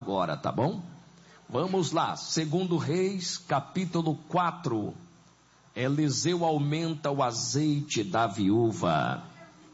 Agora, tá bom? Vamos lá, 2 Reis, capítulo 4. Eliseu aumenta o azeite da viúva.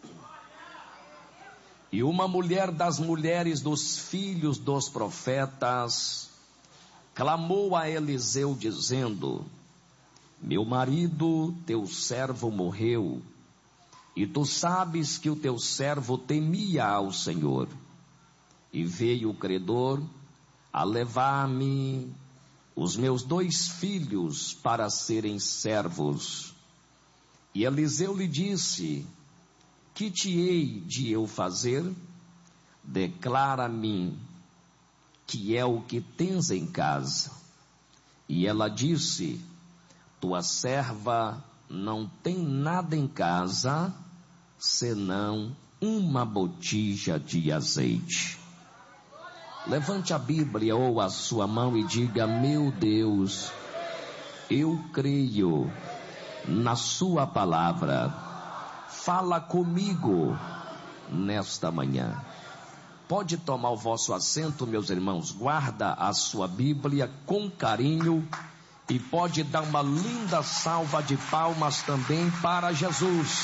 E uma mulher das mulheres dos filhos dos profetas clamou a Eliseu dizendo: meu marido, teu servo, morreu, e tu sabes que o teu servo temia ao Senhor. E veio o credor a levar-me os meus 2 filhos para serem servos. E Eliseu lhe disse: que te hei de eu fazer? Declara-me que é o que tens em casa. E ela disse: tua serva não tem nada em casa, senão uma botija de azeite. Levante a Bíblia ou a sua mão e diga: meu Deus, eu creio na sua palavra. Fala comigo nesta manhã. Pode tomar o vosso assento, meus irmãos. Guarda a sua Bíblia com carinho e pode dar uma linda salva de palmas também para Jesus.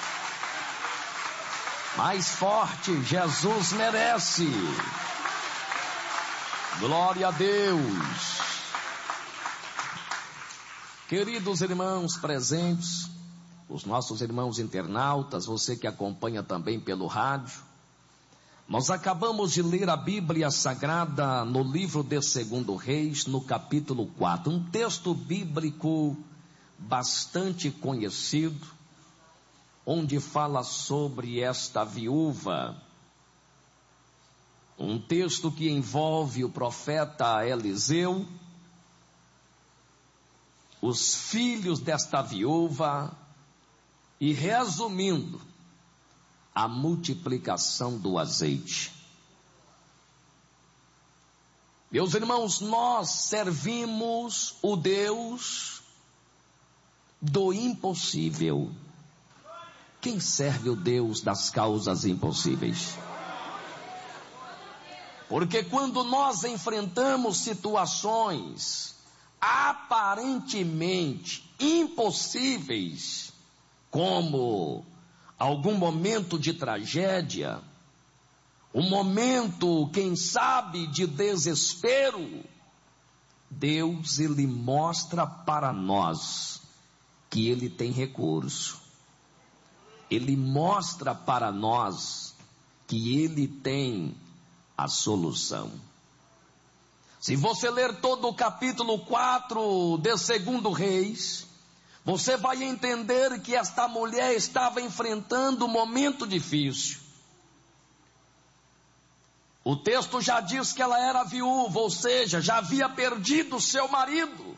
Mais forte, Jesus merece. Glória a Deus. Queridos irmãos presentes, os nossos irmãos internautas, você que acompanha também pelo rádio, nós acabamos de ler a Bíblia Sagrada no livro de 2 Reis, no capítulo 4, um texto bíblico bastante conhecido, onde fala sobre esta viúva. Um texto que envolve o profeta Eliseu, os filhos desta viúva e, resumindo, a multiplicação do azeite. Meus irmãos, nós servimos o Deus do impossível. Quem serve o Deus das causas impossíveis? Porque quando nós enfrentamos situações aparentemente impossíveis, como algum momento de tragédia, um momento, quem sabe, de desespero, Deus, Ele mostra para nós que Ele tem recurso. Ele mostra para nós que Ele tem a solução. Se você ler todo o capítulo 4 de 2 Reis, você vai entender que esta mulher estava enfrentando um momento difícil. O texto já diz que ela era viúva, ou seja, já havia perdido seu marido.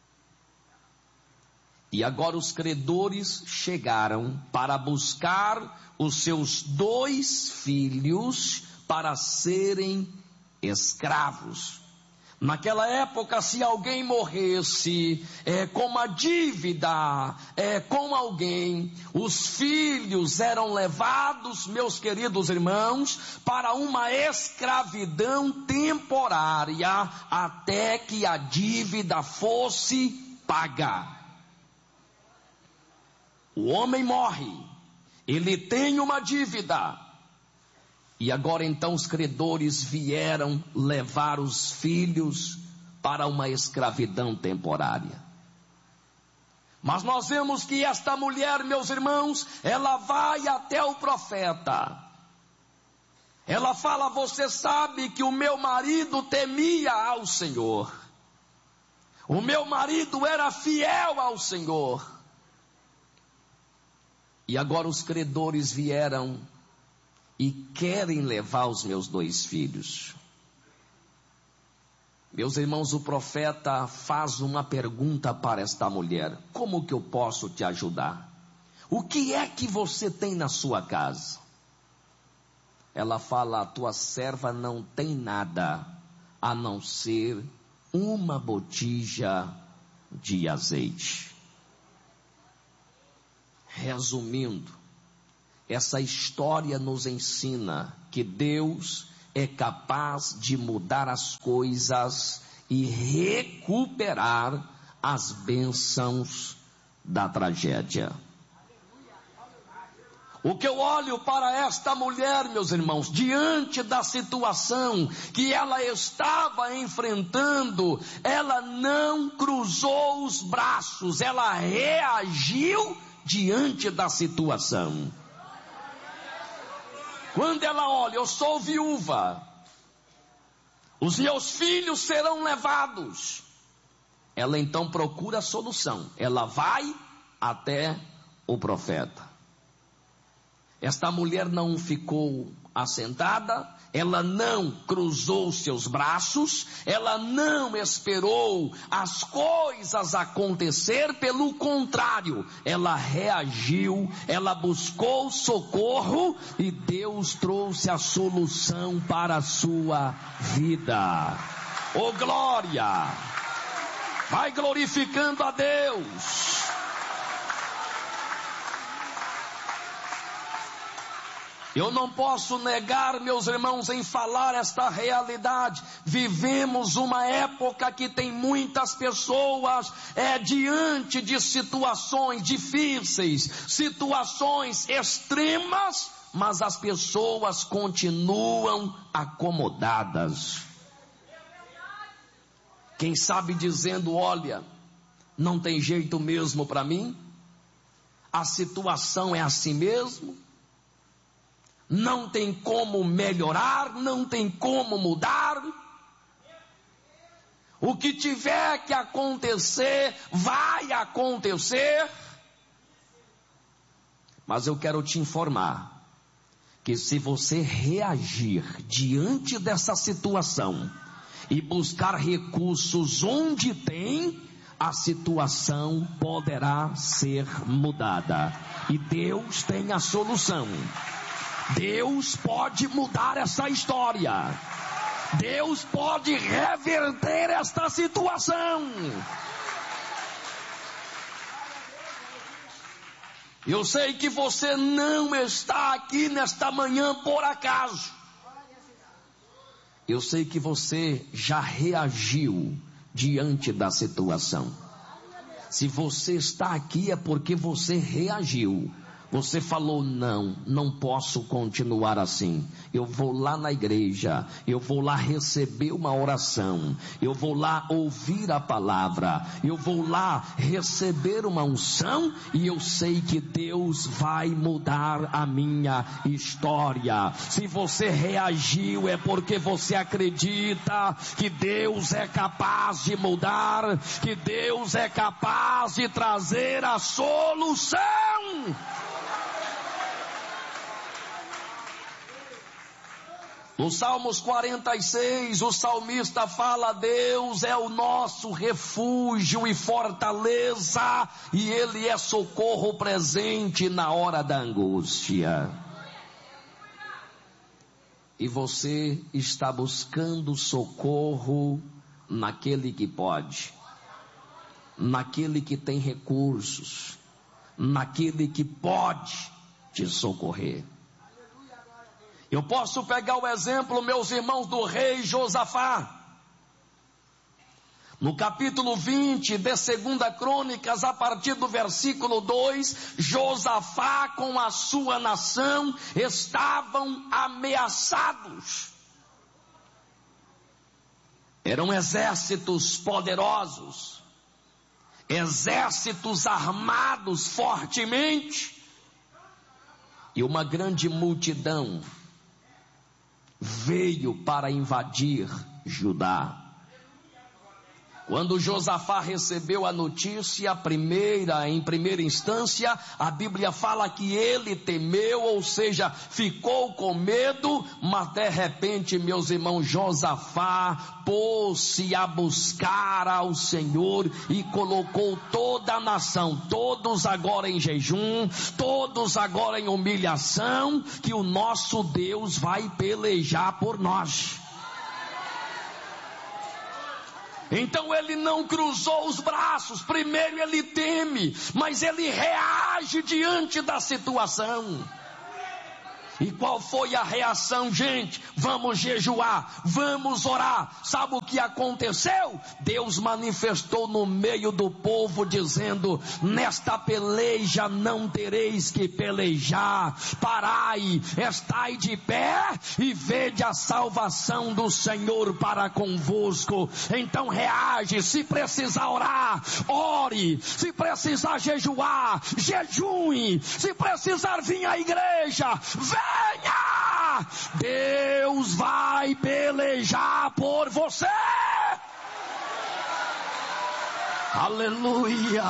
E agora os credores chegaram para buscar os seus 2 filhos para serem escravos. Naquela época, se alguém morresse com uma dívida com alguém, os filhos eram levados, meus queridos irmãos, para uma escravidão temporária, até que a dívida fosse paga. O homem morre, ele tem uma dívida. E agora então os credores vieram levar os filhos para uma escravidão temporária. Mas nós vemos que esta mulher, meus irmãos, ela vai até o profeta. Ela fala: você sabe que o meu marido temia ao Senhor. O meu marido era fiel ao Senhor. E agora os credores vieram e querem levar os meus 2 filhos. Meus irmãos, o profeta faz uma pergunta para esta mulher: como que eu posso te ajudar? O que é que você tem na sua casa? Ela fala: a tua serva não tem nada, a não ser uma botija de azeite. Resumindo, essa história nos ensina que Deus, é capaz de mudar as coisas e recuperar as bênçãos da tragédia. O que eu olho para esta mulher, meus irmãos, diante da situação que ela estava enfrentando, ela não cruzou os braços, ela reagiu diante da situação. Quando ela olha, eu sou viúva, os meus filhos serão levados, ela então procura a solução, ela vai até o profeta. Esta mulher não ficou assentada, ela não cruzou seus braços, ela não esperou as coisas acontecer, pelo contrário, ela reagiu, ela buscou socorro e Deus trouxe a solução para a sua vida. Oh glória! Vai glorificando a Deus. Eu não posso negar, meus irmãos, em falar esta realidade. Vivemos uma época que tem muitas pessoas diante de situações difíceis, situações extremas, mas as pessoas continuam acomodadas. Quem sabe dizendo, olha, não tem jeito mesmo para mim, a situação é assim mesmo, não tem como melhorar, não tem como mudar. O que tiver que acontecer, vai acontecer. Mas eu quero te informar que se você reagir diante dessa situação e buscar recursos onde tem, a situação poderá ser mudada. E Deus tem a solução. Deus pode mudar essa história. Deus pode reverter esta situação. Eu sei que você não está aqui nesta manhã por acaso. Eu sei que você já reagiu diante da situação. Se você está aqui é porque você reagiu. Você falou, não posso continuar assim. Eu vou lá na igreja, eu vou lá receber uma oração, eu vou lá ouvir a palavra, eu vou lá receber uma unção e eu sei que Deus vai mudar a minha história. Se você reagiu é porque você acredita que Deus é capaz de mudar, que Deus é capaz de trazer a solução. No Salmos 46, o salmista fala, Deus é o nosso refúgio e fortaleza, e Ele é socorro presente na hora da angústia. E você está buscando socorro naquele que pode, naquele que tem recursos, naquele que pode te socorrer. Eu posso pegar o exemplo, meus irmãos, do rei Josafá. No capítulo 20 de 2 Crônicas, a partir do versículo 2, Josafá com a sua nação estavam ameaçados. Eram exércitos poderosos, exércitos armados fortemente, e uma grande multidão veio para invadir Judá. Quando Josafá recebeu a notícia, em primeira instância, a Bíblia fala que ele temeu, ou seja, ficou com medo, mas de repente, meus irmãos, Josafá pôs-se a buscar ao Senhor e colocou toda a nação, todos agora em jejum, todos agora em humilhação, que o nosso Deus vai pelejar por nós. Então ele não cruzou os braços, primeiro ele teme, mas ele reage diante da situação. E qual foi a reação, gente? Vamos jejuar, vamos orar. Sabe o que aconteceu? Deus manifestou no meio do povo dizendo: nesta peleja não tereis que pelejar. Parai, estai de pé e vede a salvação do Senhor para convosco. Então reage, se precisar orar, ore. Se precisar jejuar, jejue. Se precisar vir à igreja, venha! Deus vai pelejar por você. Aleluia.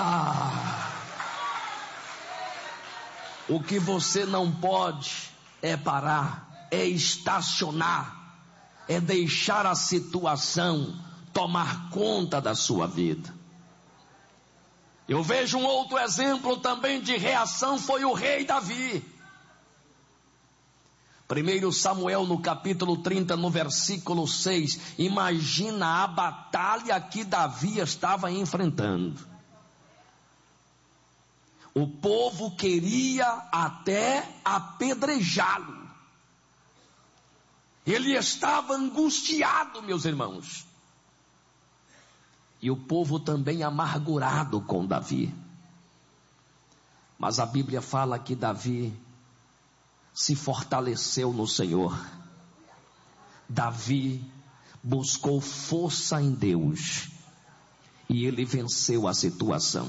O que você não pode é parar, é estacionar, é deixar a situação tomar conta da sua vida. Eu vejo um outro exemplo também de reação, foi o rei Davi. 1 Samuel no capítulo 30, no versículo 6, imagina a batalha que Davi estava enfrentando. O povo queria até apedrejá-lo. Ele estava angustiado, meus irmãos. E o povo também amargurado com Davi. Mas a Bíblia fala que Davi se fortaleceu no Senhor. Davi buscou força em Deus e ele venceu a situação.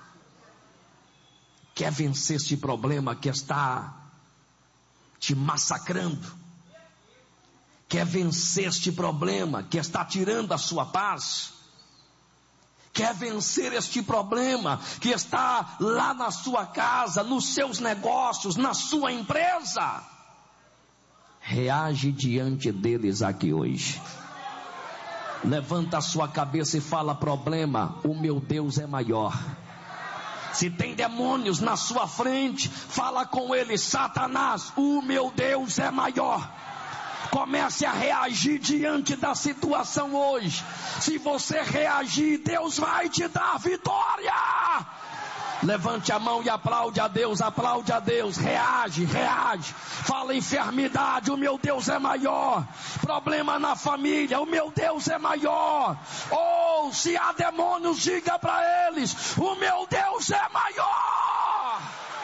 Quer vencer este problema que está te massacrando? Quer vencer este problema que está tirando a sua paz? Quer vencer este problema que está lá na sua casa, nos seus negócios, na sua empresa? Reage diante deles aqui hoje. Levanta a sua cabeça e fala: problema, o meu Deus é maior. Se tem demônios na sua frente, fala com eles: Satanás, o meu Deus é maior. Comece a reagir diante da situação hoje. Se você reagir, Deus vai te dar vitória. Levante a mão e aplaude a Deus, aplaude a Deus. Reage, reage. Fala: enfermidade, o meu Deus é maior. Problema na família, o meu Deus é maior. Ou se há demônios, diga para eles: o meu Deus é maior.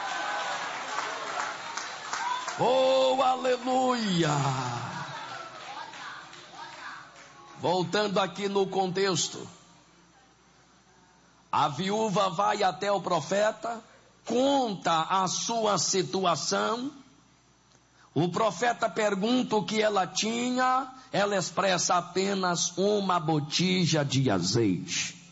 Oh, aleluia. Voltando aqui no contexto, a viúva vai até o profeta, conta a sua situação. O profeta pergunta o que ela tinha, ela expressa apenas uma botija de azeite.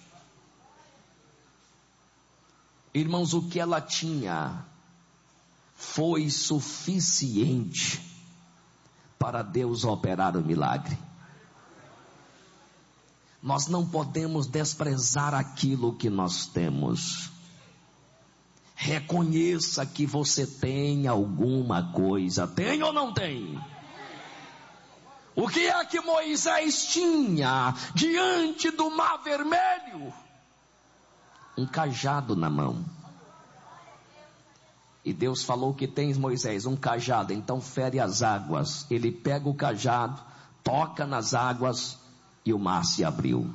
Irmãos, o que ela tinha foi suficiente para Deus operar o milagre. Nós não podemos desprezar aquilo que nós temos. Reconheça que você tem alguma coisa. Tem ou não tem? O que é que Moisés tinha diante do Mar Vermelho? Um cajado na mão. E Deus falou: que tens, Moisés? Um cajado. Então fere as águas. Ele pega o cajado, toca nas águas e o mar se abriu.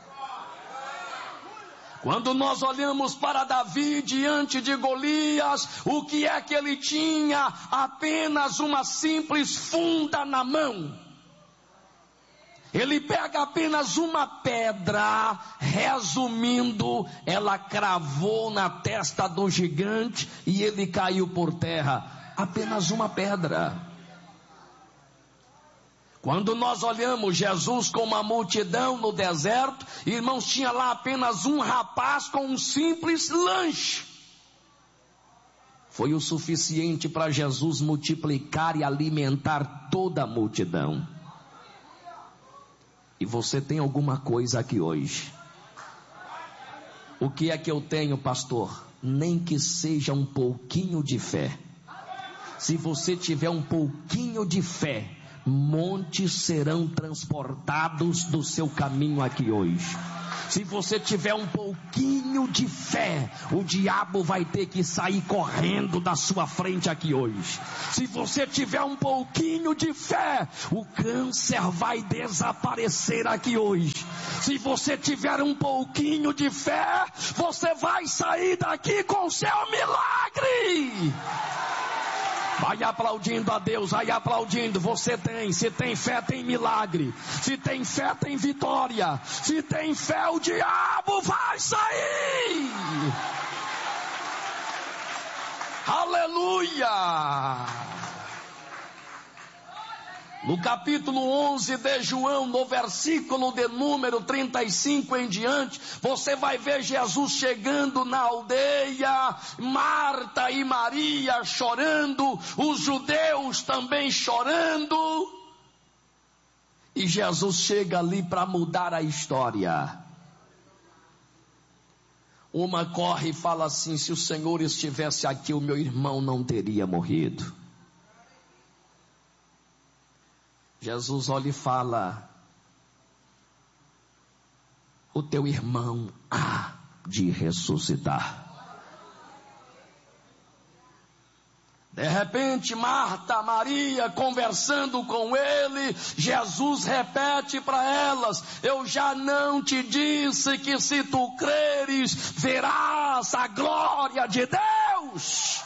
Quando nós olhamos para Davi diante de Golias, o que é que ele tinha? Apenas uma simples funda na mão. Ele pega apenas uma pedra, resumindo, ela cravou na testa do gigante e ele caiu por terra. Apenas uma pedra. Quando nós olhamos Jesus com uma multidão no deserto, irmãos, tinha lá apenas um rapaz com um simples lanche. Foi o suficiente para Jesus multiplicar e alimentar toda a multidão. E você tem alguma coisa aqui hoje? O que é que eu tenho, pastor? Nem que seja um pouquinho de fé. Se você tiver um pouquinho de fé, montes serão transportados do seu caminho aqui hoje. Se você tiver um pouquinho de fé, o diabo vai ter que sair correndo da sua frente aqui hoje. Se você tiver um pouquinho de fé, o câncer vai desaparecer aqui hoje. Se você tiver um pouquinho de fé, você vai sair daqui com o seu milagre. Vai aplaudindo a Deus, vai aplaudindo. Você tem, se tem fé, tem milagre. Se tem fé, tem vitória. Se tem fé, o diabo vai sair. Aleluia! No capítulo 11 de João, no versículo de número 35 em diante, você vai ver Jesus chegando na aldeia, Marta e Maria chorando, os judeus também chorando, e Jesus chega ali para mudar a história. Uma corre e fala assim: se o Senhor estivesse aqui, o meu irmão não teria morrido. Jesus olha e fala: o teu irmão há de ressuscitar. De repente, Marta, Maria, conversando com ele, Jesus repete para elas: eu já não te disse que se tu creres, verás a glória de Deus?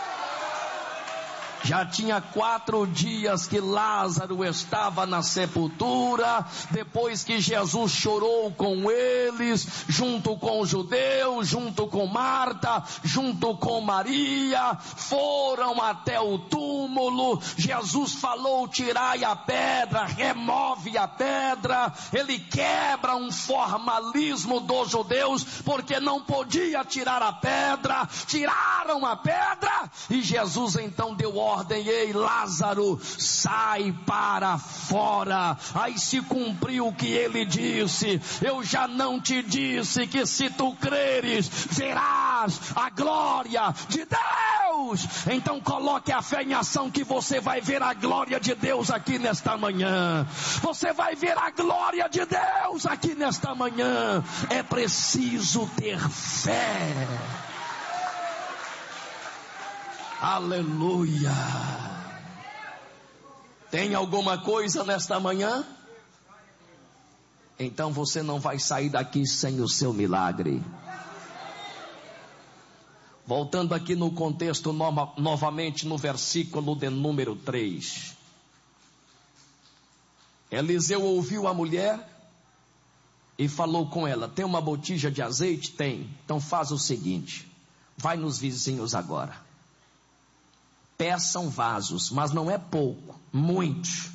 Já tinha 4 dias que Lázaro estava na sepultura, depois que Jesus chorou com eles, junto com os judeus, junto com Marta, junto com Maria, foram até o túmulo. Jesus falou: tirai a pedra, remove a pedra. Ele quebra um formalismo dos judeus, porque não podia tirar a pedra. Tiraram a pedra, e Jesus então deu ordem: ei, Lázaro, sai para fora. Aí se cumpriu o que ele disse: eu já não te disse que se tu creres, verás a glória de Deus? Então coloque a fé em ação, que você vai ver a glória de Deus aqui nesta manhã. Você vai ver a glória de Deus aqui nesta manhã. É preciso ter fé. Aleluia! Tem alguma coisa nesta manhã? Então você não vai sair daqui sem o seu milagre. Voltando aqui no contexto, novamente no versículo de número 3. Eliseu ouviu a mulher e falou com ela: tem uma botija de azeite? Tem. Então faz o seguinte: vai nos vizinhos agora. Peçam vasos, mas não é pouco, muitos.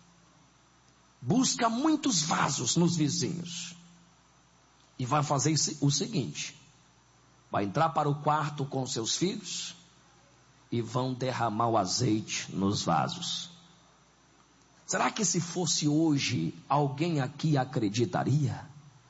Busca muitos vasos nos vizinhos. E vai fazer o seguinte: vai entrar para o quarto com seus filhos e vão derramar o azeite nos vasos. Será que se fosse hoje, alguém aqui acreditaria?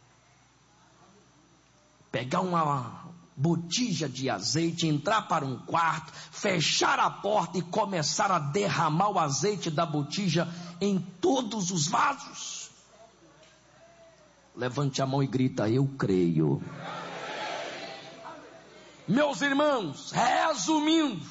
Pegar uma botija de azeite, entrar para um quarto, fechar a porta e começar a derramar o azeite da botija em todos os vasos? Levante a mão e grita: eu creio. Meus irmãos, resumindo,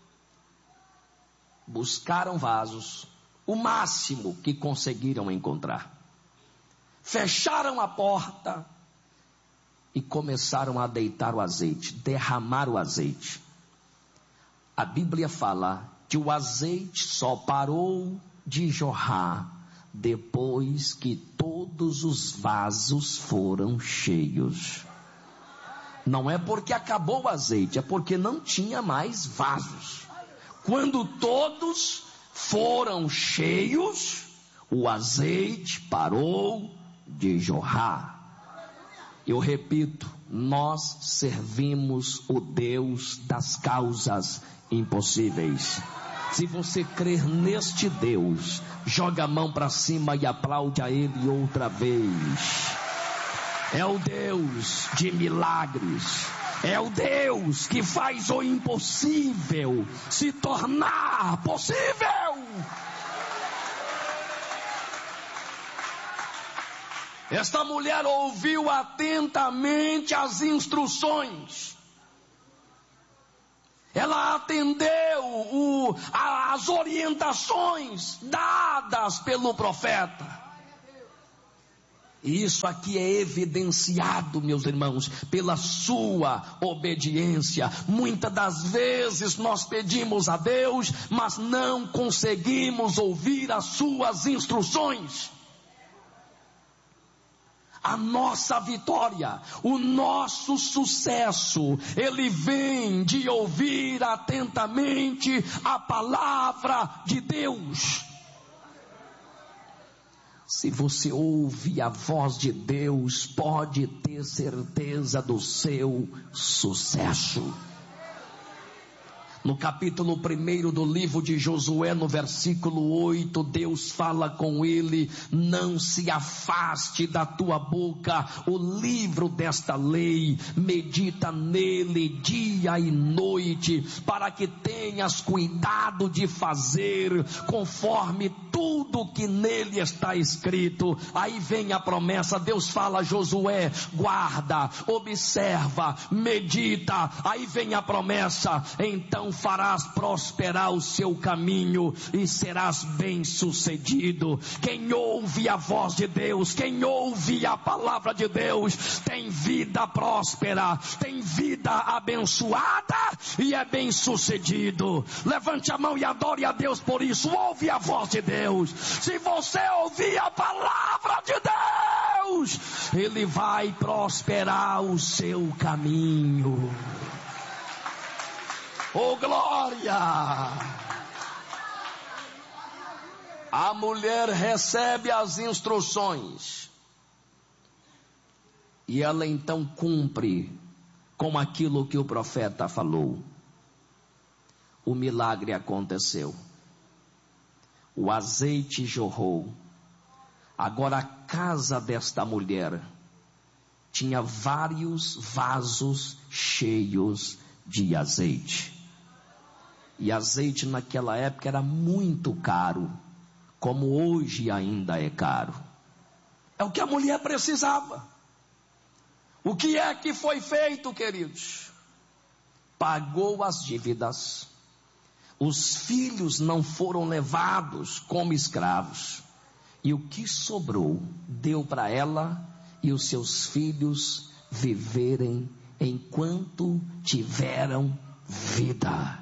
buscaram vasos, o máximo que conseguiram encontrar, fecharam a porta e começaram a deitar o azeite, derramar o azeite. A Bíblia fala que o azeite só parou de jorrar depois que todos os vasos foram cheios. Não é porque acabou o azeite, é porque não tinha mais vasos. Quando todos foram cheios, o azeite parou de jorrar. Eu repito, nós servimos o Deus das causas impossíveis. Se você crer neste Deus, joga a mão para cima e aplaude a Ele outra vez. É o Deus de milagres. É o Deus que faz o impossível se tornar possível. 1 Esta mulher ouviu atentamente as instruções. Ela atendeu as orientações dadas pelo profeta. E isso aqui é evidenciado, meus irmãos, pela sua obediência. Muitas das vezes nós pedimos a Deus, mas não conseguimos ouvir as suas instruções. A nossa vitória, o nosso sucesso, ele vem de ouvir atentamente a palavra de Deus. Se você ouve a voz de Deus, pode ter certeza do seu sucesso. No capítulo 1 do livro de Josué, no versículo 8, Deus fala com ele: não se afaste da tua boca o livro desta lei, medita nele dia e noite, para que tenhas cuidado de fazer conforme tudo que nele está escrito. Aí vem a promessa, Deus fala a Josué: guarda, observa, medita. Aí vem a promessa: então farás prosperar o seu caminho e serás bem sucedido. Quem ouve a voz de Deus, quem ouve a palavra de Deus, tem vida próspera, tem vida abençoada e é bem sucedido. Levante a mão e adore a Deus por isso. Ouve a voz de Deus. Se você ouvir a palavra de Deus, Ele vai prosperar o seu caminho. Oh, glória! A mulher recebe as instruções e ela então cumpre com aquilo que o profeta falou. O milagre aconteceu. O azeite jorrou. Agora a casa desta mulher tinha vários vasos cheios de azeite. E azeite naquela época era muito caro, como hoje ainda é caro. É o que a mulher precisava. O que é que foi feito, queridos? Pagou as dívidas. Os filhos não foram levados como escravos. E o que sobrou, deu para ela e os seus filhos viverem enquanto tiveram vida.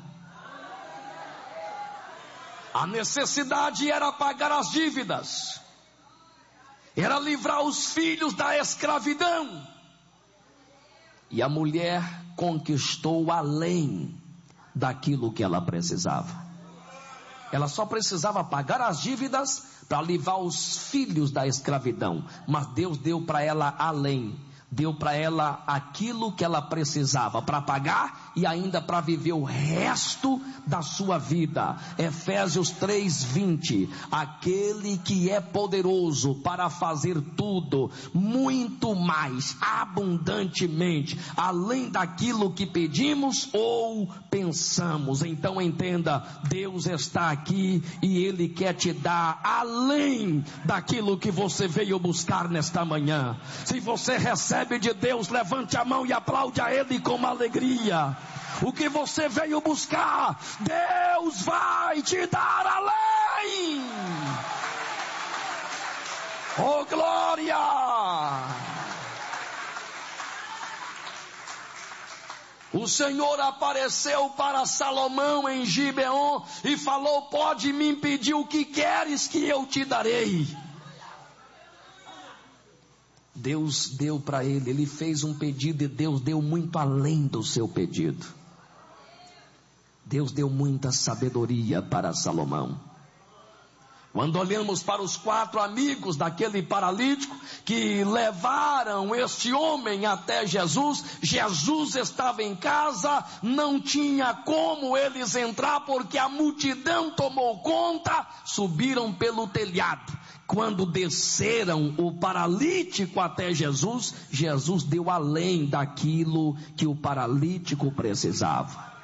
A necessidade era pagar as dívidas, era livrar os filhos da escravidão. E a mulher conquistou além daquilo que ela precisava. Ela só precisava pagar as dívidas para livrar os filhos da escravidão. Mas Deus deu para ela além. Deu para ela aquilo que ela precisava para pagar e ainda para viver o resto da sua vida. Efésios 3:20. Aquele que é poderoso para fazer tudo, muito mais, abundantemente, além daquilo que pedimos ou pensamos. Então entenda, Deus está aqui e Ele quer te dar além daquilo que você veio buscar nesta manhã. Se você recebe de Deus, levante a mão e aplaude a Ele com alegria. O que você veio buscar, Deus vai te dar além. Oh, glória! O Senhor apareceu para Salomão em Gibeon e falou: pode me pedir o que queres que eu te darei. Deus deu para ele fez um pedido e Deus deu muito além do seu pedido. Deus deu muita sabedoria para Salomão. Quando olhamos para os 4 amigos daquele paralítico que levaram este homem até Jesus, Jesus estava em casa, não tinha como eles entrar porque a multidão tomou conta, subiram pelo telhado. Quando desceram o paralítico até Jesus, Jesus deu além daquilo que o paralítico precisava.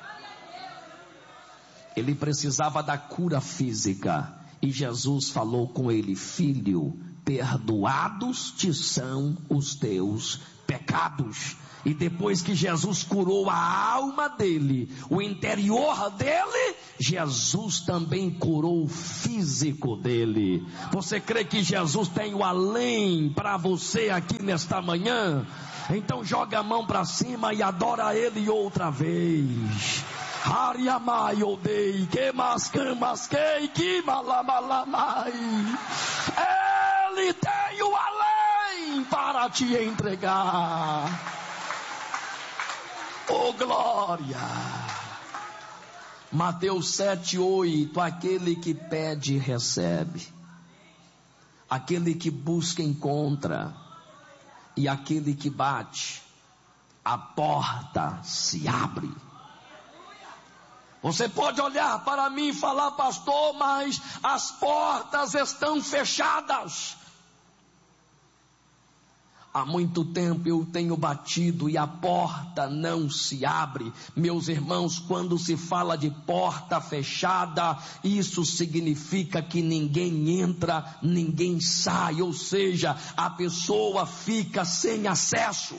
Ele precisava da cura física. E Jesus falou com ele: filho, perdoados te são os teus pecados. E depois que Jesus curou a alma dele, o interior dele, Jesus também curou o físico dele. Você crê que Jesus tem o além para você aqui nesta manhã? Então joga a mão para cima e adora ele outra vez. Ariamai odei, que masquei, que malamalamai. Ele tem o além para te entregar. Oh glória! Mateus 7:8, aquele que pede recebe, aquele que busca encontra, e aquele que bate, a porta se abre. Você pode olhar para mim e falar: pastor, mas as portas estão fechadas. Há muito tempo eu tenho batido e a porta não se abre. Meus irmãos, quando se fala de porta fechada, isso significa que ninguém entra, ninguém sai, ou seja, a pessoa fica sem acesso.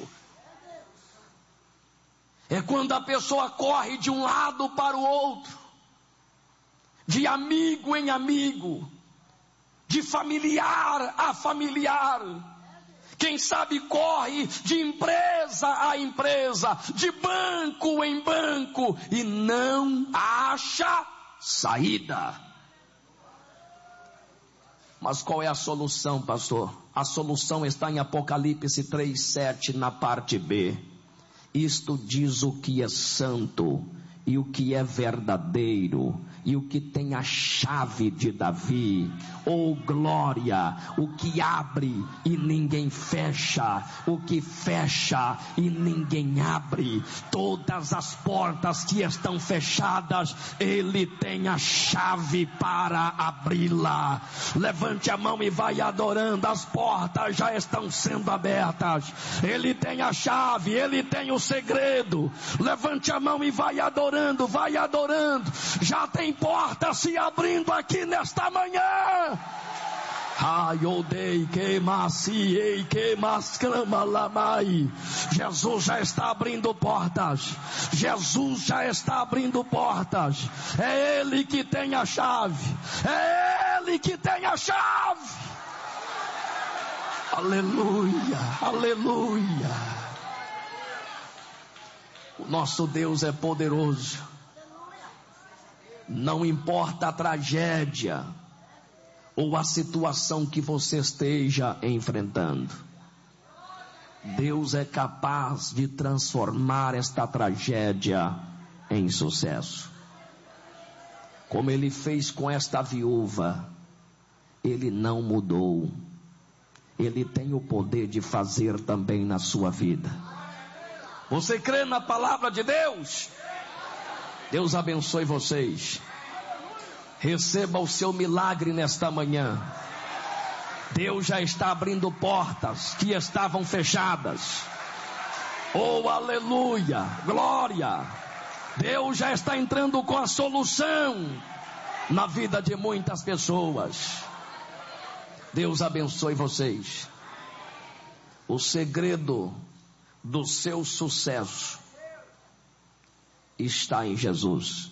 É quando a pessoa corre de um lado para o outro, de amigo em amigo, de familiar a familiar. Quem sabe corre de empresa a empresa, de banco em banco, e não acha saída. Mas qual é a solução, pastor? A solução está em Apocalipse 3:7, na parte B. Isto diz o que é santo, e o que é verdadeiro, e o que tem a chave de Davi. Oh glória! O que abre e ninguém fecha, o que fecha e ninguém abre. Todas as portas que estão fechadas, ele tem a chave para abri-la. Levante a mão e vai adorando. As portas já estão sendo abertas. Ele tem a chave, ele tem o segredo. Levante a mão e vai adorando, vai adorando. Já tem porta se abrindo aqui nesta manhã. Ai, odei, que maciei, que masclama lamai. Jesus já está abrindo portas. Jesus já está abrindo portas. É Ele que tem a chave. É Ele que tem a chave. Aleluia, aleluia. O nosso Deus é poderoso. Não importa a tragédia ou a situação que você esteja enfrentando, Deus é capaz de transformar esta tragédia em sucesso. Como Ele fez com esta viúva, Ele não mudou. Ele tem o poder de fazer também na sua vida. Você crê na palavra de Deus? Deus abençoe vocês. Receba o seu milagre nesta manhã. Deus já está abrindo portas que estavam fechadas. Oh, aleluia, glória. Deus já está entrando com a solução na vida de muitas pessoas. Deus abençoe vocês. O segredo do seu sucesso está em Jesus.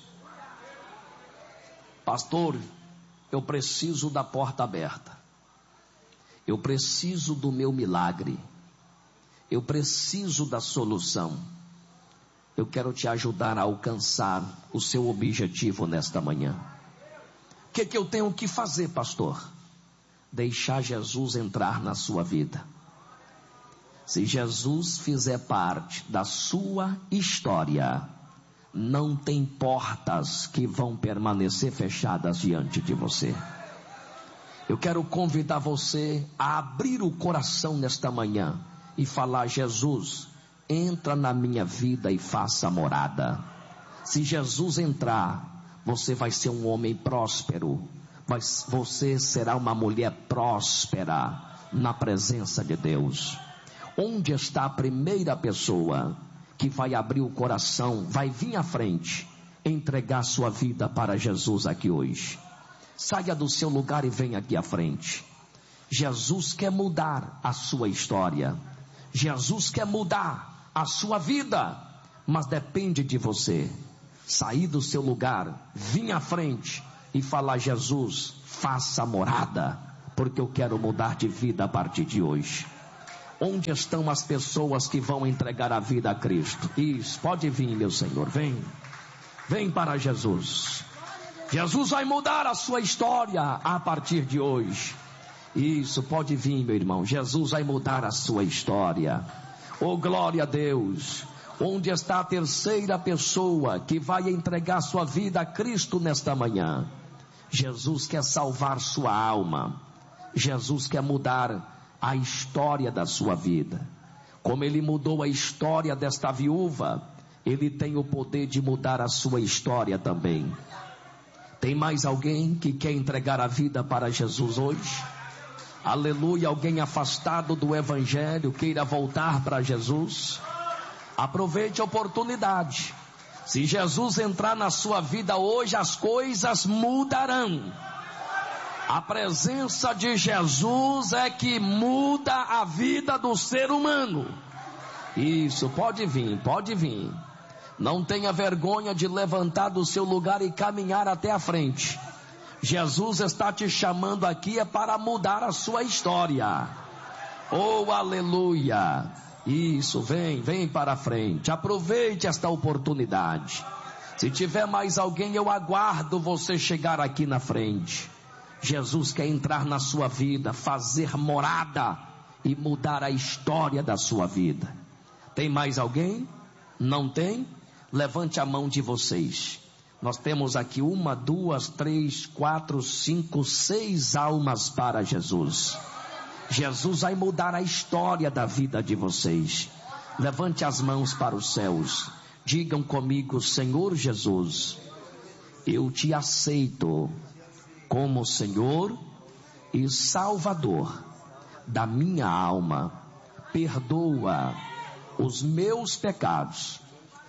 Pastor, eu preciso da porta aberta. Eu preciso do meu milagre. Eu preciso da solução. Eu quero te ajudar a alcançar o seu objetivo nesta manhã. O que eu tenho que fazer, pastor? Deixar Jesus entrar na sua vida. Se Jesus fizer parte da sua história, não tem portas que vão permanecer fechadas diante de você. Eu quero convidar você a abrir o coração nesta manhã e falar: Jesus, entra na minha vida e faça morada. Se Jesus entrar, você vai ser um homem próspero, você será uma mulher próspera na presença de Deus. Onde está a primeira pessoa que vai abrir o coração, vai vir à frente, entregar sua vida para Jesus aqui hoje? Saia do seu lugar e venha aqui à frente. Jesus quer mudar a sua história. Jesus quer mudar a sua vida, mas depende de você sair do seu lugar, vir à frente e falar: Jesus, faça morada, porque eu quero mudar de vida a partir de hoje. Onde estão as pessoas que vão entregar a vida a Cristo? Isso, pode vir, meu Senhor, vem para Jesus. Jesus vai mudar a sua história a partir de hoje. Isso, pode vir, meu irmão. Jesus vai mudar a sua história. Oh, glória a Deus. Onde está a terceira pessoa que vai entregar sua vida a Cristo nesta manhã? Jesus quer salvar sua alma. Jesus quer mudar a história da sua vida. Como Ele mudou a história desta viúva, Ele tem o poder de mudar a sua história também. Tem mais alguém que quer entregar a vida para Jesus hoje? Aleluia. Alguém afastado do Evangelho queira voltar para Jesus? Aproveite a oportunidade. Se Jesus entrar na sua vida hoje, as coisas mudarão. A presença de Jesus é que muda a vida do ser humano. Isso, pode vir, pode vir. Não tenha vergonha de levantar do seu lugar e caminhar até a frente. Jesus está te chamando aqui para mudar a sua história. Oh, aleluia. Isso, vem para a frente. Aproveite esta oportunidade. Se tiver mais alguém, eu aguardo você chegar aqui na frente. Jesus quer entrar na sua vida, fazer morada e mudar a história da sua vida. Tem mais alguém? Não tem? Levante a mão de vocês. Nós temos aqui 1, 2, 3, 4, 5, 6 almas para Jesus. Jesus vai mudar a história da vida de vocês. Levante as mãos para os céus. Digam comigo: Senhor Jesus, eu te aceito como Senhor e Salvador da minha alma. Perdoa os meus pecados.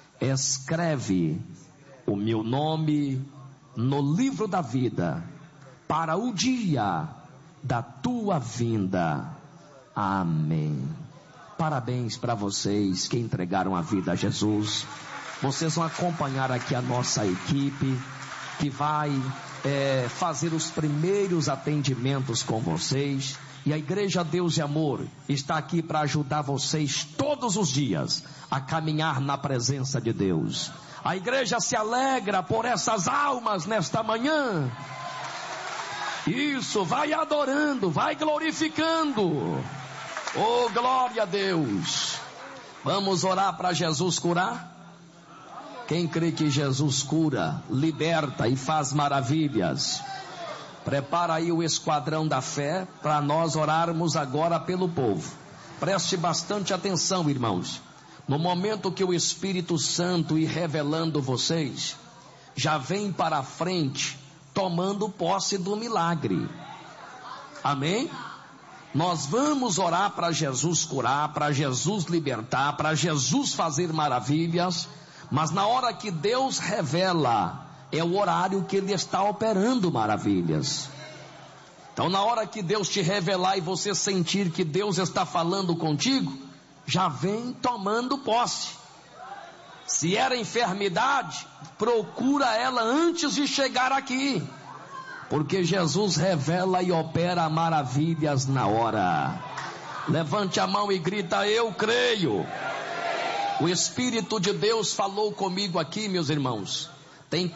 Escreve o meu nome no livro da vida para o dia da tua vinda. Amém. Parabéns para vocês que entregaram a vida a Jesus. Vocês vão acompanhar aqui a nossa equipe que vai fazer os primeiros atendimentos com vocês. E a Igreja Deus e Amor está aqui para ajudar vocês todos os dias a caminhar na presença de Deus. A igreja se alegra por essas almas nesta manhã. Isso, vai adorando, vai glorificando. Oh, glória a Deus. Vamos orar para Jesus curar? Quem crê que Jesus cura, liberta e faz maravilhas? Prepara aí o esquadrão da fé para nós orarmos agora pelo povo. Preste bastante atenção, irmãos. No momento que o Espírito Santo ir revelando vocês, já vem para a frente tomando posse do milagre. Amém? Nós vamos orar para Jesus curar, para Jesus libertar, para Jesus fazer maravilhas, mas na hora que Deus revela, é o horário que Ele está operando maravilhas. Então, na hora que Deus te revelar e você sentir que Deus está falando contigo, já vem tomando posse. Se era enfermidade, procura ela antes de chegar aqui, porque Jesus revela e opera maravilhas na hora. Levante a mão e grita: eu creio. O Espírito de Deus falou comigo aqui, meus irmãos. Tem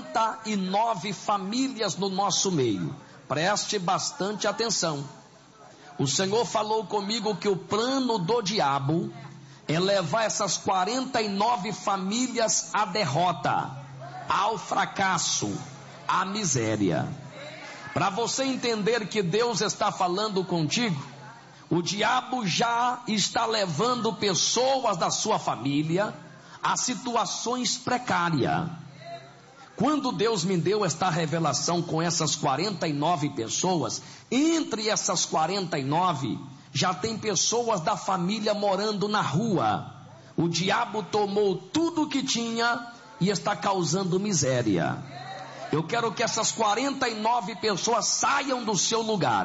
49 famílias no nosso meio. Preste bastante atenção. O Senhor falou comigo que o plano do diabo é levar essas 49 famílias à derrota, ao fracasso, à miséria. Para você entender que Deus está falando contigo, o diabo já está levando pessoas da sua família a situações precárias. Quando Deus me deu esta revelação com essas 49 pessoas, entre essas 49, já tem pessoas da família morando na rua. O diabo tomou tudo o que tinha e está causando miséria. Eu quero que essas 49 pessoas saiam do seu lugar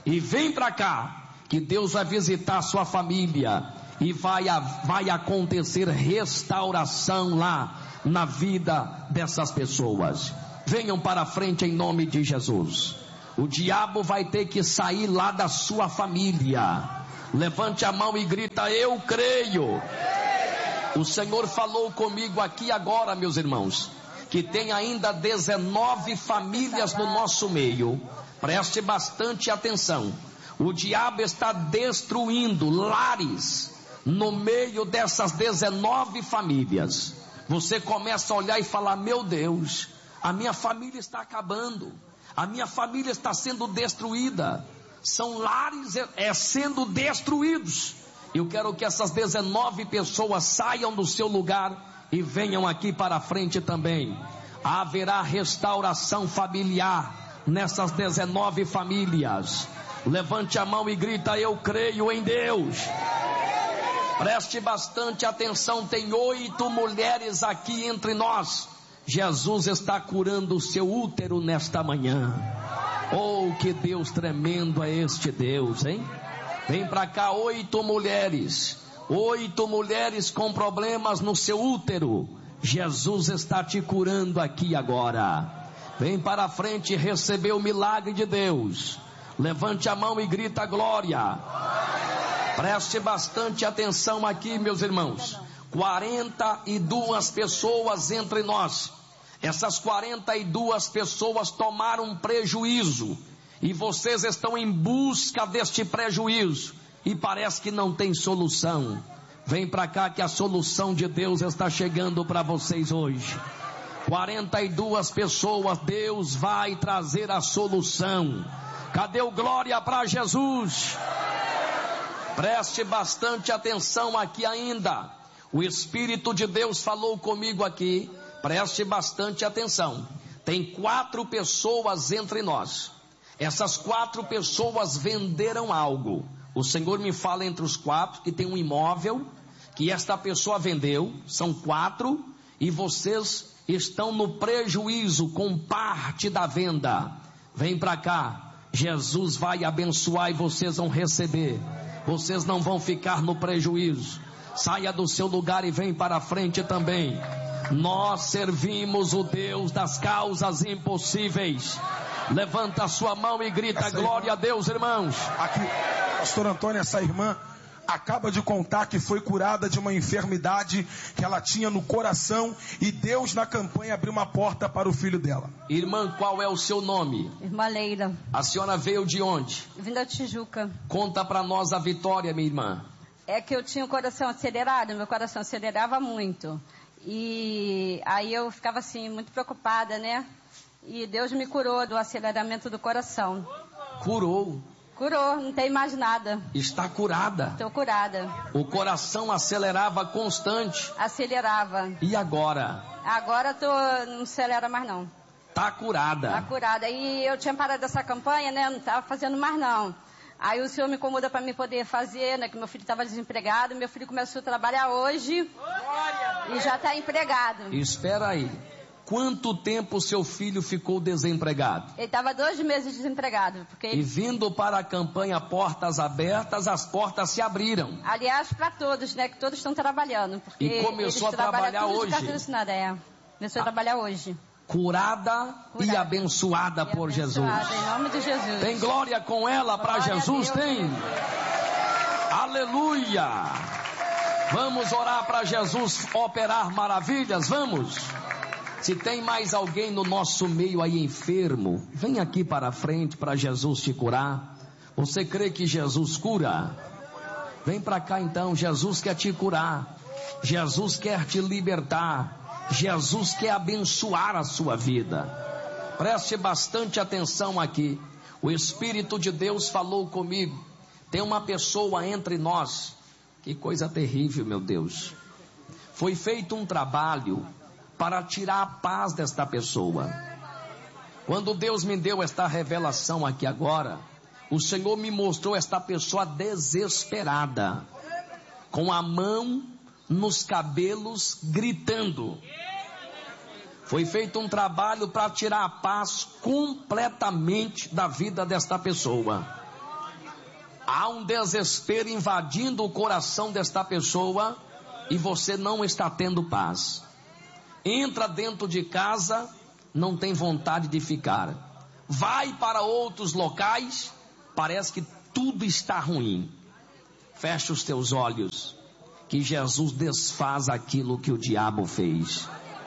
E vem para cá, que Deus vai visitar a sua família e vai acontecer restauração lá na vida dessas pessoas. Venham para frente em nome de Jesus. O diabo vai ter que sair lá da sua família. Levante a mão e grita: eu creio. O Senhor falou comigo aqui agora, meus irmãos, que tem ainda 19 famílias no nosso meio. Preste bastante atenção. O diabo está destruindo lares no meio dessas 19 famílias. Você começa a olhar e falar: meu Deus, a minha família está acabando, a minha família está sendo destruída. São lares sendo destruídos. Eu quero que essas 19 pessoas saiam do seu lugar e venham aqui para a frente também. Haverá restauração familiar nessas 19 famílias. Levante a mão e grita: eu creio em Deus. Preste bastante atenção, tem 8 mulheres aqui entre nós. Jesus está curando o seu útero nesta manhã. Oh, que Deus tremendo é este Deus, hein? Vem para cá, 8 mulheres. 8 mulheres com problemas no seu útero. Jesus está te curando aqui agora. Vem para a frente e receba o milagre de Deus. Levante a mão e grita: glória. Preste bastante atenção aqui, meus irmãos. 42 pessoas entre nós. Essas 42 pessoas tomaram prejuízo. E vocês estão em busca deste prejuízo. E parece que não tem solução. Vem para cá que a solução de Deus está chegando para vocês hoje. 42 pessoas, Deus vai trazer a solução. Cadê o glória para Jesus? Preste bastante atenção aqui ainda. O Espírito de Deus falou comigo aqui. Preste bastante atenção. Tem 4 pessoas entre nós. Essas 4 pessoas venderam algo. O Senhor me fala entre os 4 que tem um imóvel que esta pessoa vendeu. São 4 e vocês estão no prejuízo com parte da venda. Vem para cá. Jesus vai abençoar e vocês vão receber. Vocês não vão ficar no prejuízo. Saia do seu lugar e vem para a frente também. Nós servimos o Deus das causas impossíveis. Levanta a sua mão e grita: glória a Deus, irmãos. Aqui, pastor Antônio, essa irmã acaba de contar que foi curada de uma enfermidade que ela tinha no coração e Deus na campanha abriu uma porta para o filho dela. Irmã, qual é o seu nome? Irmã Leila. A senhora veio de onde? Vim da Tijuca. Conta para nós a vitória, minha irmã. É que eu tinha o coração acelerado, meu coração acelerava muito. E aí eu ficava assim, muito preocupada, né? E Deus me curou do aceleramento do coração. Curou? Curou, não tem mais nada. Está curada? Estou curada. O coração acelerava constante? Acelerava. E agora? Agora não acelera mais não. Está curada? Está curada. E eu tinha parado dessa campanha, né? Não estava fazendo mais não. Aí o Senhor me incomoda para mim poder fazer, né? Que meu filho estava desempregado. Meu filho começou a trabalhar hoje. E já está empregado. Espera aí. Quanto tempo seu filho ficou desempregado? Ele estava 2 meses desempregado. E vindo para a campanha Portas Abertas, as portas se abriram. Aliás, para todos, né? Que todos estão trabalhando. Porque e começou a trabalhar hoje. Começou a trabalhar hoje. Curada e abençoada por Jesus. Em nome de Jesus. Tem glória com ela para Jesus? Tem. Aleluia. Vamos orar para Jesus operar maravilhas? Vamos. Se tem mais alguém no nosso meio aí enfermo, vem aqui para a frente para Jesus te curar. Você crê que Jesus cura? Vem para cá então, Jesus quer te curar. Jesus quer te libertar. Jesus quer abençoar a sua vida. Preste bastante atenção aqui. O Espírito de Deus falou comigo. Tem uma pessoa entre nós. Que coisa terrível, meu Deus. Foi feito um trabalho para tirar a paz desta pessoa. Quando Deus me deu esta revelação aqui agora, o Senhor me mostrou esta pessoa desesperada, com a mão nos cabelos, gritando. Foi feito um trabalho para tirar a paz completamente da vida desta pessoa. Há um desespero invadindo o coração desta pessoa e você não está tendo paz. Entra dentro de casa, não tem vontade de ficar. Vai para outros locais, parece que tudo está ruim. Fecha os teus olhos, que Jesus desfaz aquilo que o diabo fez.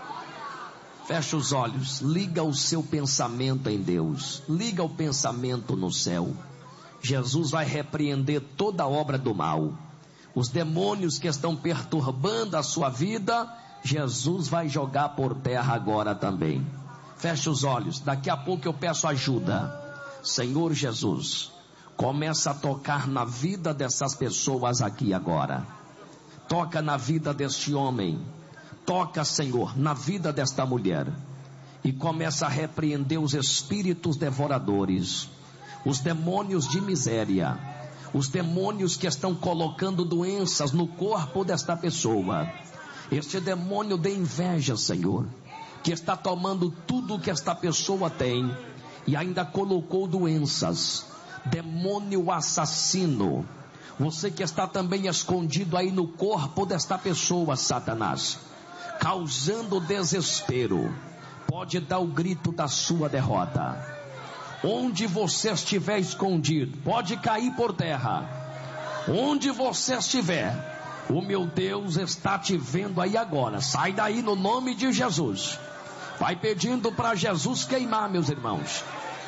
Fecha os olhos, liga o seu pensamento em Deus, liga o pensamento no céu. Jesus vai repreender toda a obra do mal. Os demônios que estão perturbando a sua vida, Jesus vai jogar por terra agora também. Feche os olhos, daqui a pouco eu peço ajuda. Senhor Jesus, começa a tocar na vida dessas pessoas aqui agora. Toca na vida deste homem. Toca, Senhor, na vida desta mulher. E começa a repreender os espíritos devoradores, os demônios de miséria, os demônios que estão colocando doenças no corpo desta pessoa. Este demônio de inveja, Senhor, que está tomando tudo que esta pessoa tem e ainda colocou doenças. Demônio assassino, você que está também escondido aí no corpo desta pessoa, Satanás, causando desespero, pode dar o grito da sua derrota. Onde você estiver escondido, pode cair por terra. Onde você estiver, o meu Deus está te vendo aí agora. Sai daí no nome de Jesus. Vai pedindo para Jesus queimar, meus irmãos.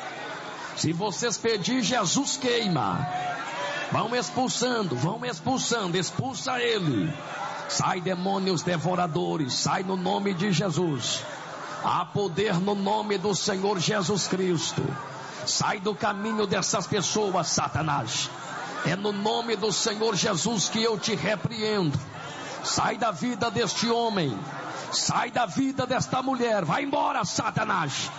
Se vocês pedir, Jesus queima. Vão expulsando, expulsa ele. Sai demônios devoradores, sai no nome de Jesus. Há poder no nome do Senhor Jesus Cristo. Sai do caminho dessas pessoas, Satanás. É no nome do Senhor Jesus que eu te repreendo. Sai da vida deste homem. Sai da vida desta mulher. Vai embora, Satanás.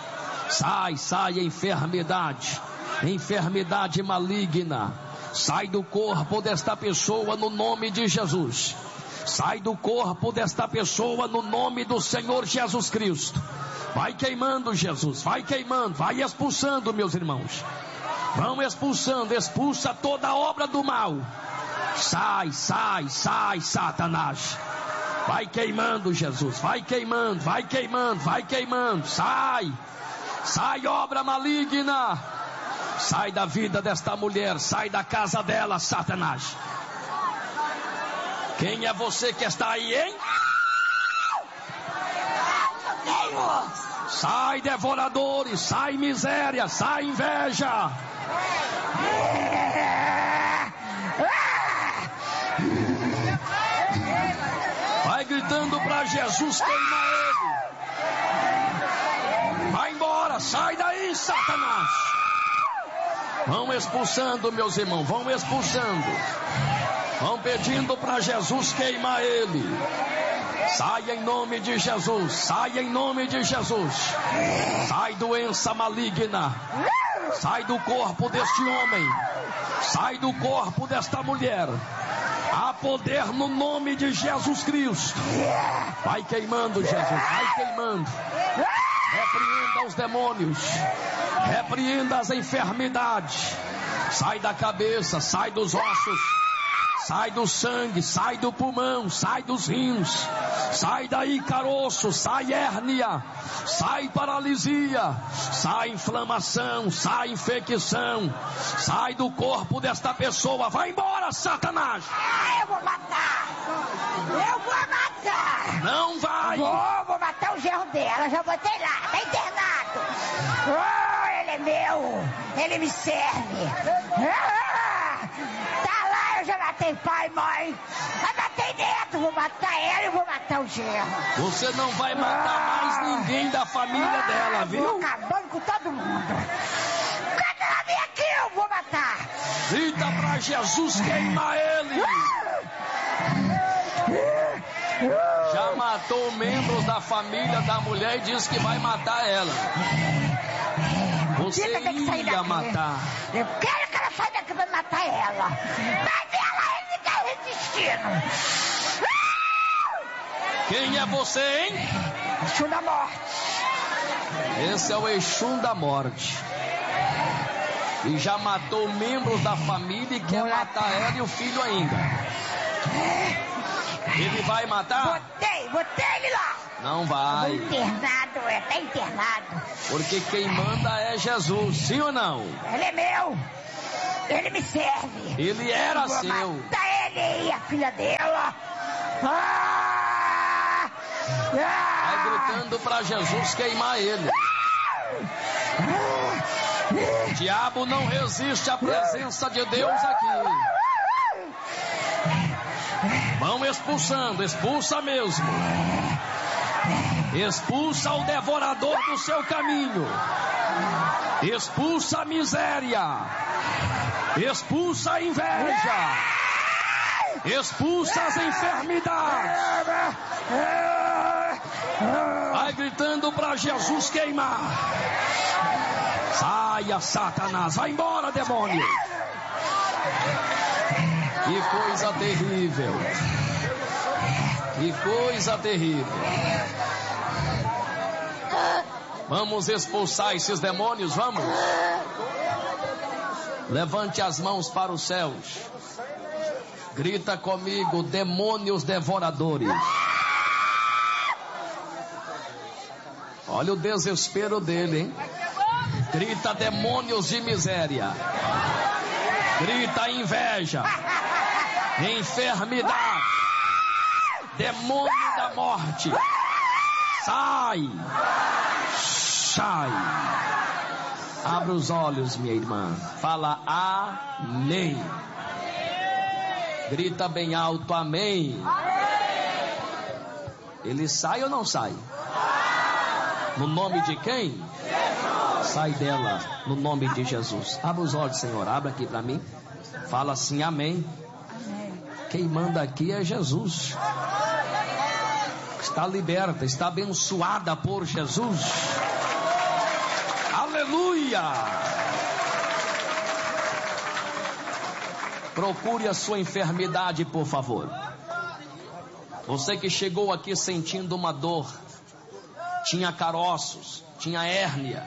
Sai, enfermidade. Enfermidade maligna. Sai do corpo desta pessoa no nome de Jesus. Sai do corpo desta pessoa no nome do Senhor Jesus Cristo. Vai queimando, Jesus, vai queimando, vai expulsando, meus irmãos. Vão expulsando, expulsa toda a obra do mal. Sai, Satanás. Vai queimando, Jesus, vai queimando. Sai, obra maligna. Sai da vida desta mulher, sai da casa dela, Satanás. Quem é você que está aí, hein? Sai devoradores, sai miséria, sai inveja. Vai gritando para Jesus queimar ele. Vai embora, sai daí, Satanás. Vão expulsando, meus irmãos, vão expulsando. Vão pedindo para Jesus queimar ele. Saia em nome de Jesus, saia em nome de Jesus. Sai doença maligna. Sai do corpo deste homem. Sai do corpo desta mulher. Há poder no nome de Jesus Cristo. Vai queimando, Jesus, vai queimando. Repreenda os demônios. Repreenda as enfermidades. Sai da cabeça, sai dos ossos. Sai do sangue, sai do pulmão, sai dos rins. Sai daí caroço, sai hérnia. Sai paralisia. Sai inflamação, sai infecção. Sai do corpo desta pessoa. Vai embora, Satanás. Eu vou matar. Não vai. Vou matar o genro dela. Já botei lá, tá internado. Ele é meu. Ele me serve. Tá lá, eu já matei pai e mãe. Já matei neto. Vou matar ela e vou matar o genro. Você não vai matar mais ninguém da família dela, viu? Vou acabando com todo mundo. Quando ela vem aqui, eu vou matar. Grita pra Jesus queimar ele. Já matou membros da família da mulher e disse que vai matar ela. Você ia matar. Eu quero que ela saia daqui pra matar ela. Mas ela fica resistindo. Quem é você, hein? Exu da morte. Esse é o Exu da morte. E já matou membros da família e quer matar ela e o filho ainda. Ele vai matar? Botei ele lá. Não vai. Internado, tá internado. Porque quem manda é Jesus, sim ou não? Ele é meu. Ele me serve. Ele era Vou seu. matar ele e a filha dela. Vai gritando para Jesus queimar ele. O diabo não resiste à presença de Deus aqui. Vão expulsando, expulsa mesmo. Expulsa o devorador do seu caminho. Expulsa a miséria. Expulsa a inveja. Expulsa as enfermidades. Vai gritando para Jesus queimar. Saia, Satanás. Vai embora, demônio. Que coisa terrível. Que coisa terrível. Vamos expulsar esses demônios, vamos. Levante as mãos para os céus. Grita comigo, demônios devoradores. Olha o desespero dele, hein? Grita, demônios de miséria. Grita, inveja. Enfermidade. Demônio da morte. Sai. Sai. Abra os olhos, minha irmã. Fala amém. Grita bem alto, amém. Ele sai ou não sai? No nome de quem? Jesus. Sai dela, no nome de Jesus. Abra os olhos, Senhor. Abra aqui para mim. Fala assim, amém. Amém. Quem manda aqui é Jesus. Está liberta, está abençoada por Jesus. Aleluia. Procure a sua enfermidade, por favor. Você que chegou aqui sentindo uma dor, tinha caroços, tinha hérnia,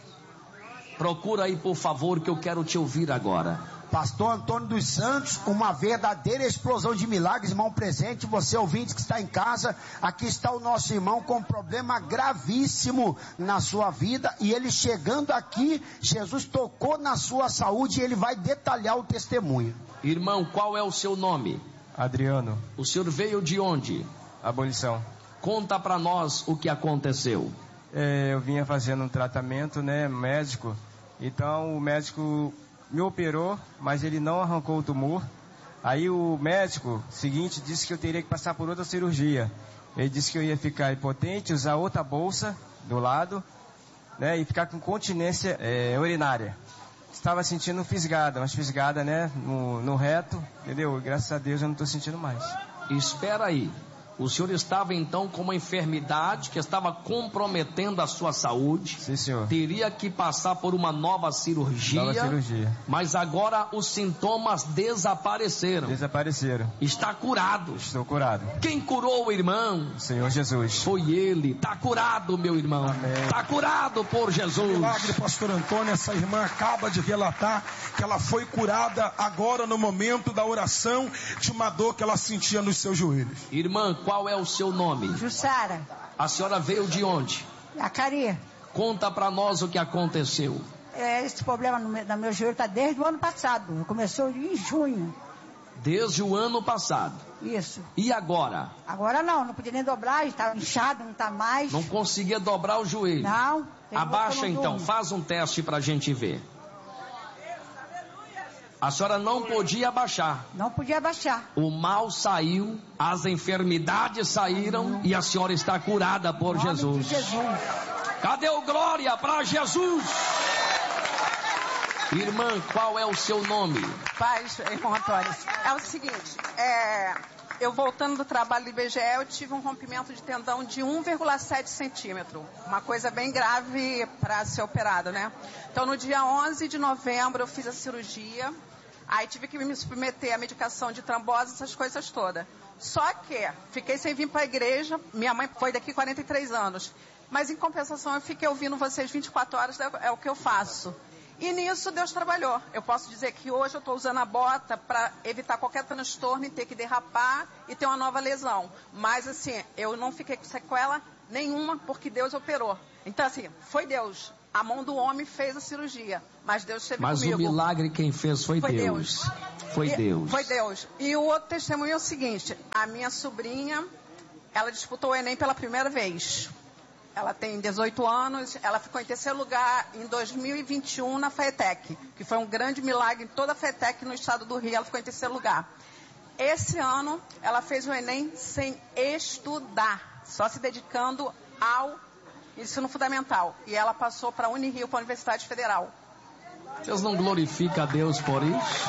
procura aí, por favor, que eu quero te ouvir agora. Pastor Antônio dos Santos, uma verdadeira explosão de milagres, irmão presente, você ouvinte que está em casa, aqui está o nosso irmão com um problema gravíssimo na sua vida, e ele chegando aqui, Jesus tocou na sua saúde e ele vai detalhar o testemunho. Irmão, qual é o seu nome? Adriano. O senhor veio de onde? Abolição. Conta para nós o que aconteceu. Eu vinha fazendo um tratamento, médico, então o médico me operou, mas ele não arrancou o tumor. Aí o médico seguinte disse que eu teria que passar por outra cirurgia. Ele disse que eu ia ficar impotente, usar outra bolsa do lado, e ficar com continência urinária. Estava sentindo umas fisgadas, no reto, entendeu? Graças a Deus eu não estou sentindo mais. Espera aí. O senhor estava então com uma enfermidade que estava comprometendo a sua saúde. Sim, senhor. Teria que passar por uma nova cirurgia. Mas agora os sintomas desapareceram. Está curado. Estou curado. Quem curou o irmão? O Senhor Jesus. Foi ele. Está curado, meu irmão. Está curado por Jesus. Milagre, pastor Antônio. Essa irmã acaba de relatar que ela foi curada agora no momento da oração de uma dor que ela sentia nos seus joelhos. Irmã, qual é o seu nome? Jussara. A senhora veio de onde? Acari. Conta para nós o que aconteceu. Esse problema no meu joelho está desde o ano passado. Começou em junho. Desde o ano passado? Isso. E agora? Agora não podia nem dobrar, estava inchado, não está mais. Não conseguia dobrar o joelho? Não. Abaixa então, faz um teste para a gente ver. A senhora não podia abaixar. Não podia abaixar. O mal saiu, as enfermidades saíram e a senhora está curada por Jesus. Cadê o glória para Jesus? Irmã, qual é o seu nome? Paz, irmão Antônio. É o seguinte, eu voltando do trabalho do IBGE, eu tive um rompimento de tendão de 1,7 centímetro. Uma coisa bem grave para ser operado, Então, no dia 11 de novembro, eu fiz a cirurgia. Aí tive que me submeter à medicação de trombose, essas coisas todas. Só que fiquei sem vir para a igreja. Minha mãe foi daqui 43 anos. Mas em compensação eu fiquei ouvindo vocês 24 horas, é o que eu faço. E nisso Deus trabalhou. Eu posso dizer que hoje eu estou usando a bota para evitar qualquer transtorno e ter que derrapar e ter uma nova lesão. Mas assim, eu não fiquei com sequela nenhuma porque Deus operou. Então assim, foi Deus. A mão do homem fez a cirurgia, mas Deus esteve comigo. Mas o milagre quem fez foi Deus. Foi Deus. Foi Deus. E o outro testemunho é o seguinte, a minha sobrinha, ela disputou o Enem pela primeira vez. Ela tem 18 anos, ela ficou em terceiro lugar em 2021 na FATEC, que foi um grande milagre em toda a FATEC no estado do Rio, ela ficou em terceiro lugar. Esse ano, ela fez o Enem sem estudar, só se dedicando ao ensino fundamental. E ela passou para a Unirio, para a Universidade Federal. Vocês não glorificam a Deus por isso?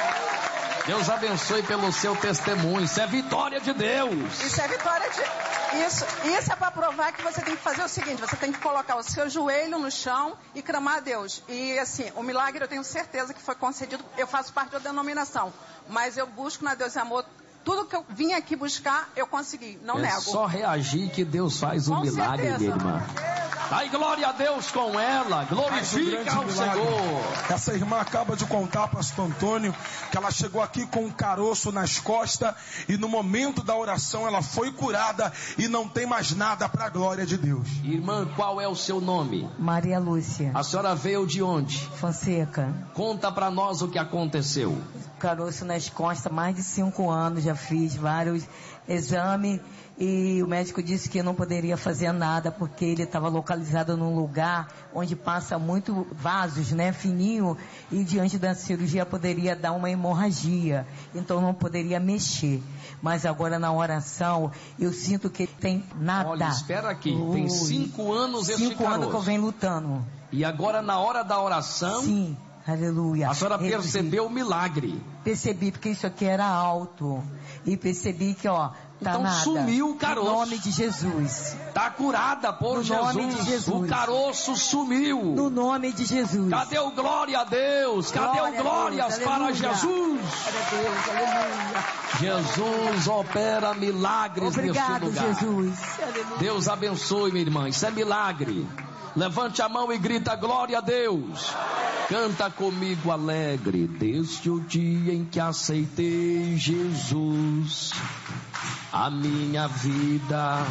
Deus abençoe pelo seu testemunho. Isso é vitória de Deus. Isso é vitória de... Isso é para provar que você tem que fazer o seguinte, você tem que colocar o seu joelho no chão e clamar a Deus. E assim, o milagre eu tenho certeza que foi concedido, eu faço parte da denominação, mas eu busco na Deus e Amor, tudo que eu vim aqui buscar, eu consegui, não nego. É só reagir que Deus faz um milagre, minha irmã. Dai glória a Deus com ela, glorifica ao Senhor. Essa irmã acaba de contar, pastor Antônio, que ela chegou aqui com um caroço nas costas e no momento da oração ela foi curada e não tem mais nada para a glória de Deus. Irmã, qual é o seu nome? Maria Lúcia. A senhora veio de onde? Fonseca. Conta para nós o que aconteceu. Caroço nas costas, mais de 5 anos, já fiz vários exames e o médico disse que não poderia fazer nada porque ele estava localizado num lugar onde passa muito vasos, né, fininho, e diante da cirurgia poderia dar uma hemorragia, então não poderia mexer. Mas agora na oração eu sinto que tem nada. Olha, espera aqui, tem 5 anos esse caroço. 5 anos que eu venho lutando. E agora na hora da oração... Sim. Aleluia. A senhora percebeu o milagre? Percebi, porque isso aqui era alto. E percebi que, ó, tá então nada. Sumiu o caroço. No nome de Jesus. Tá curada por Jesus. No nome de Jesus. O caroço sumiu. No nome de Jesus. Cadê o glória a Deus? Cadê o glórias para Jesus? Aleluia. Jesus opera milagres neste lugar. Jesus. Aleluia. Deus abençoe, minha irmã. Isso é milagre. Levante a mão e grita glória a Deus. Canta comigo alegre, desde o dia em que aceitei Jesus, a minha vida.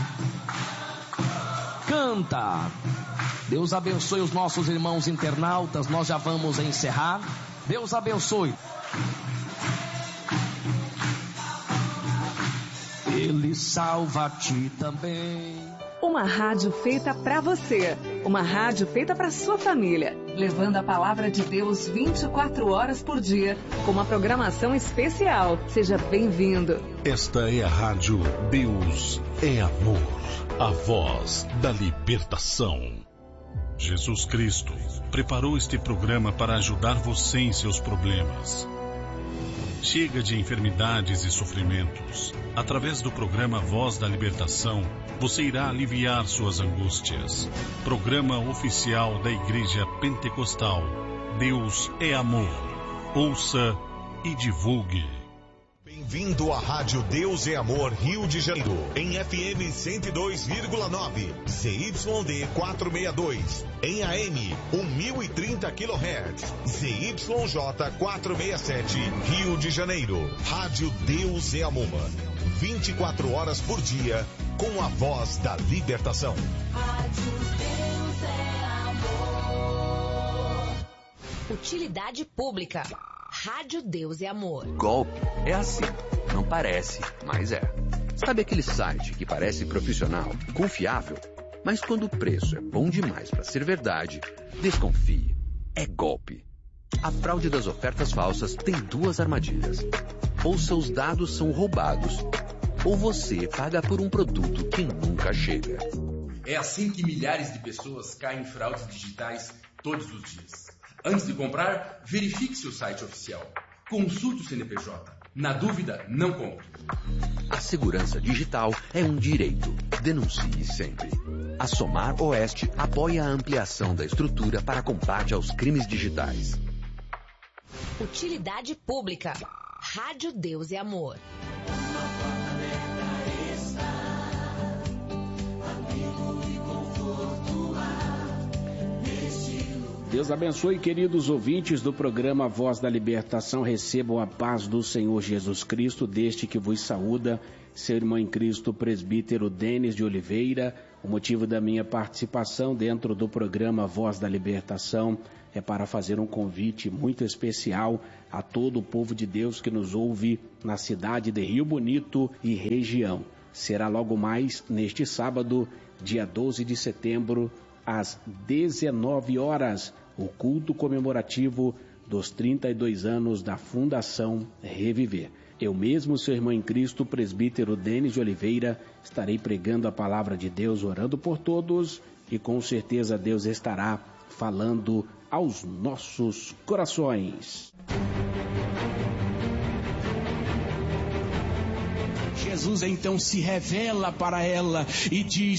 Canta. Deus abençoe os nossos irmãos internautas, nós já vamos encerrar. Deus abençoe. Ele salva a ti também. Uma rádio feita para você, uma rádio feita para sua família, levando a palavra de Deus 24 horas por dia, com uma programação especial. Seja bem-vindo. Esta é a rádio Deus é Amor, a voz da libertação. Jesus Cristo preparou este programa para ajudar você em seus problemas. Chega de enfermidades e sofrimentos. Através do programa Voz da Libertação, você irá aliviar suas angústias. Programa oficial da Igreja Pentecostal. Deus é Amor. Ouça e divulgue. Bem-vindo à Rádio Deus é Amor, Rio de Janeiro, em FM 102,9, ZYD 462, em AM 1030 kHz, ZYJ 467, Rio de Janeiro. Rádio Deus é Amor, 24 horas por dia, com a voz da libertação. Rádio Deus é Amor. Utilidade pública. Rádio Deus é Amor. Golpe é assim, não parece, mas é. Sabe aquele site que parece profissional, confiável, mas quando o preço é bom demais para ser verdade, desconfie. É golpe. A fraude das ofertas falsas tem 2 armadilhas. Ou seus dados são roubados, ou você paga por um produto que nunca chega. É assim que milhares de pessoas caem em fraudes digitais todos os dias. Antes de comprar, verifique seu site oficial. Consulte o CNPJ. Na dúvida, não compre. A segurança digital é um direito. Denuncie sempre. A Somar Oeste apoia a ampliação da estrutura para combate aos crimes digitais. Utilidade pública. Rádio Deus é Amor. Deus abençoe, queridos ouvintes do programa Voz da Libertação. Recebam a paz do Senhor Jesus Cristo, deste que vos saúda, seu irmão em Cristo, presbítero Denis de Oliveira. O motivo da minha participação dentro do programa Voz da Libertação é para fazer um convite muito especial a todo o povo de Deus que nos ouve na cidade de Rio Bonito e região. Será logo mais neste sábado, dia 12 de setembro, às 19 horas, o culto comemorativo dos 32 anos da Fundação Reviver. Eu mesmo, seu irmão em Cristo, presbítero Denis de Oliveira, estarei pregando a palavra de Deus, orando por todos, e com certeza Deus estará falando aos nossos corações. Jesus então se revela para ela e diz: